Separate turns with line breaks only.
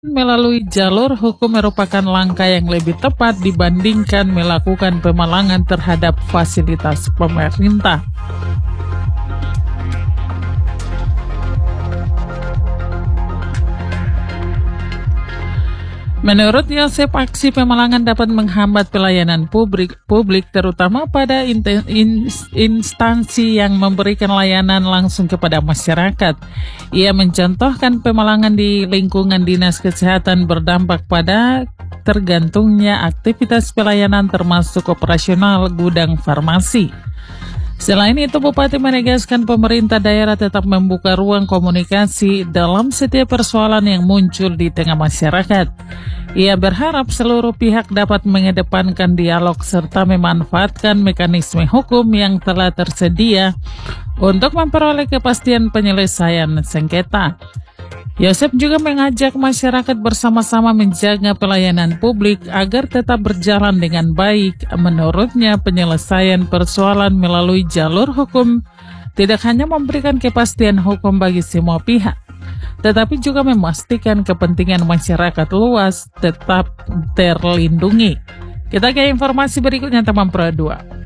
Melalui jalur hukum merupakan langkah yang lebih tepat dibandingkan melakukan pemalangan terhadap fasilitas pemerintah. Menurut Yosef, aksi pemalangan dapat menghambat pelayanan publik terutama pada instansi yang memberikan layanan langsung kepada masyarakat. Ia mencontohkan pemalangan di lingkungan dinas kesehatan berdampak pada tergantungnya aktivitas pelayanan termasuk operasional gudang farmasi. Selain itu, Bupati menegaskan pemerintah daerah tetap membuka ruang komunikasi dalam setiap persoalan yang muncul di tengah masyarakat. Ia berharap seluruh pihak dapat mengedepankan dialog serta memanfaatkan mekanisme hukum yang telah tersedia untuk memperoleh kepastian penyelesaian sengketa. Yosef juga mengajak masyarakat bersama-sama menjaga pelayanan publik agar tetap berjalan dengan baik. Menurutnya, penyelesaian persoalan melalui jalur hukum tidak hanya memberikan kepastian hukum bagi semua pihak, tetapi juga memastikan kepentingan masyarakat luas tetap terlindungi. Kita ke informasi berikutnya, teman Pro 2.